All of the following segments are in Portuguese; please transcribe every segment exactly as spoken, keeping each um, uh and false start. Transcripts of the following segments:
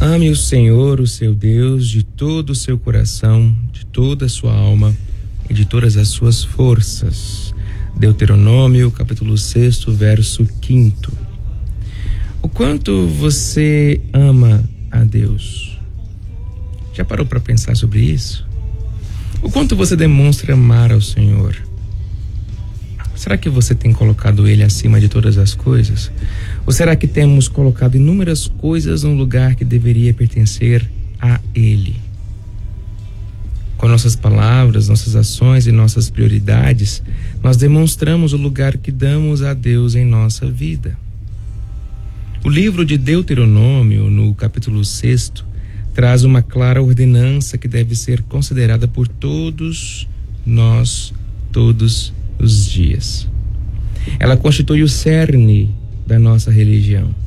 Ame o Senhor, o seu Deus, de todo o seu coração, de toda a sua alma e de todas as suas forças. Deuteronômio, capítulo seis, verso quinto. O quanto você ama a Deus? Já parou para pensar sobre isso? O quanto você demonstra amar ao Senhor? Será que você tem colocado Ele acima de todas as coisas? Ou será que temos colocado inúmeras coisas no lugar que deveria pertencer a Ele? Com nossas palavras, nossas ações e nossas prioridades, nós demonstramos o lugar que damos a Deus em nossa vida. O livro de Deuteronômio, no capítulo seis, traz uma clara ordenança que deve ser considerada por todos nós, todos os dias. Ela constitui o cerne da nossa religião.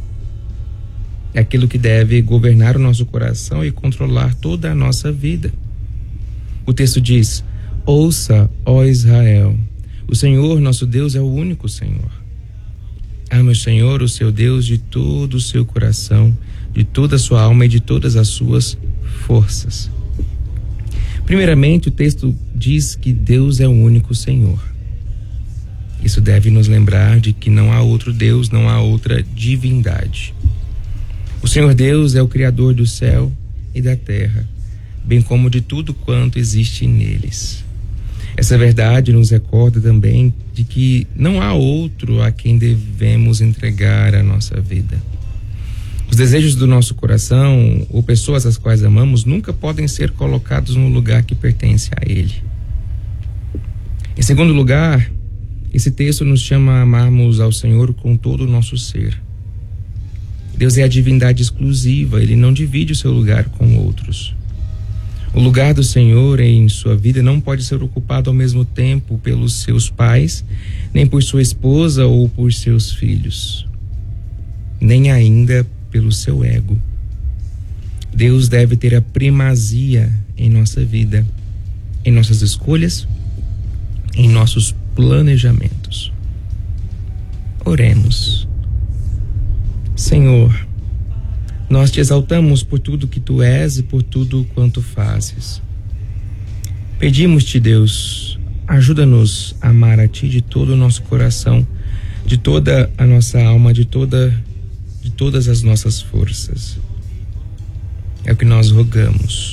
É aquilo que deve governar o nosso coração e controlar toda a nossa vida. O texto diz: ouça, ó Israel, o Senhor nosso Deus é o único Senhor. Ame o Senhor, o seu Deus, de todo o seu coração, de toda a sua alma e de todas as suas forças. Primeiramente, o texto diz que Deus é o único Senhor. Isso deve nos lembrar de que não há outro Deus, não há outra divindade. O Senhor Deus é o Criador do céu e da terra, bem como de tudo quanto existe neles. Essa verdade nos recorda também de que não há outro a quem devemos entregar a nossa vida. Os desejos do nosso coração ou pessoas às quais amamos nunca podem ser colocados no lugar que pertence a Ele. Em segundo lugar, esse texto nos chama a amarmos ao Senhor com todo o nosso ser. Deus é a divindade exclusiva, Ele não divide o seu lugar com outros. O lugar do Senhor em sua vida não pode ser ocupado ao mesmo tempo pelos seus pais, nem por sua esposa ou por seus filhos, nem ainda pelo seu ego. Deus deve ter a primazia em nossa vida, em nossas escolhas, em nossos planejamentos. Oremos. Senhor, nós te exaltamos por tudo que tu és e por tudo quanto fazes. Pedimos-te, Deus, ajuda-nos a amar a ti de todo o nosso coração, de toda a nossa alma, de toda, de todas as nossas forças. É o que nós rogamos